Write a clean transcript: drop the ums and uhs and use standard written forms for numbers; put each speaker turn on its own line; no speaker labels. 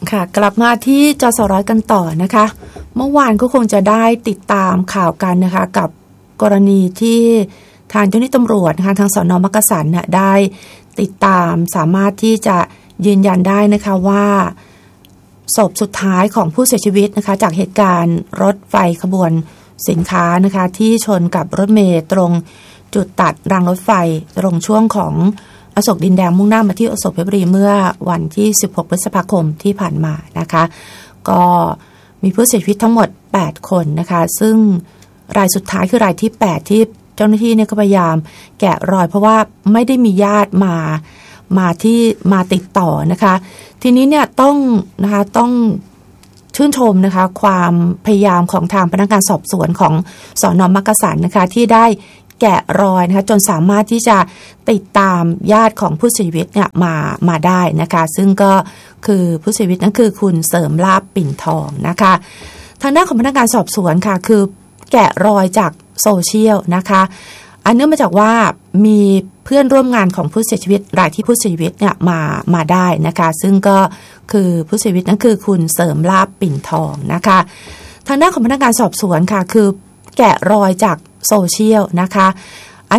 ค่ะกลับมาที่จสร้อยกันต่อนะคะเมื่อวานก็คงจะได้ติดตามข่าวกันนะคะกับกรณีที่ทางเจ้าหน้าที่ตำรวจนะคะทางสน.มักกะสันเนี่ยได้ติดตามสามารถที่จะยืนยันได้นะคะว่าศพสุดท้ายของผู้เสียชีวิตนะคะจากเหตุการณ์รถไฟขบวนสินค้านะคะที่ชนกับรถเมล์ตรงจุดตัดรางรถไฟตรงช่วงของอโศกดินแดงมุ่งหน้ามาที่อโศกเพชรบุรีเมื่อวันที่16พฤษภาคมที่ผ่านมานะคะก็มีผู้เสียชีวิตทั้งหมด8คนนะคะซึ่งรายสุดท้ายคือรายที่8ที่เจ้าหน้าที่เนี่ยก็พยายามแกะรอยเพราะว่าไม่ได้มีญาติมาติดต่อนะคะทีนี้เนี่ยต้องชื่นชมนะคะความพยายามของทางพนักงานสอบสวนของสน.มักกะสันนะคะที่ได้แกะรอยนะคะจนสามารถที่จะติดตามญาติของผู้เสียชีวิตเนี่ยมาได้นะคะซึ่งก็คือผู้เสียชีวิตนั้นคือคุณเสริมลาภปิ่นทองนะคะทางด้านของพนักงานสอบสวนค่ะคือแกะรอยจากโซเชียลนะคะอันเนื่องมาจากว่ามีเพื่อนร่วมงานของผู้เสียชีวิตรายที่ผู้เสียชีวิตเนี่ยมาได้นะคะซึ่งก็คือผู้เสียชีวิตนั้นคือคุณเสริมลาภปิ่นทองนะคะทางด้านของพนักงานสอบสวนค่ะคือแกะรอยจากโซเชียลนะคะ